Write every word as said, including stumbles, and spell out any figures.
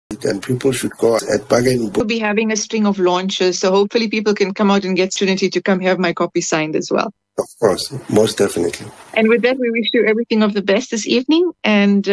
and people should go at Bargain Book. We'll be having a string of launches, so hopefully people can come out and get opportunity to come have my copy signed as well. Of course, most definitely. And with that, we wish you everything of the best this evening, and